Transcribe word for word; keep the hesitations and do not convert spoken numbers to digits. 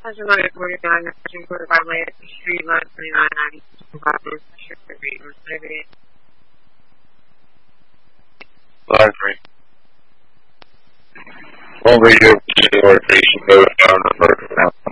July forty-nine, recorded by Lake Street, lot twenty-nine ninety. Line three. All radio, location, go down, number,